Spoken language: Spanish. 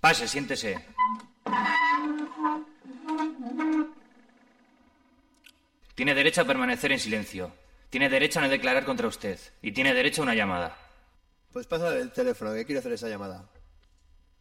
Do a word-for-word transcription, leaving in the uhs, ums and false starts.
Pase, siéntese. Tiene derecho a permanecer en silencio. Tiene derecho a no declarar contra usted. Y tiene derecho a una llamada. Pues pásale el teléfono, que quiero hacer esa llamada.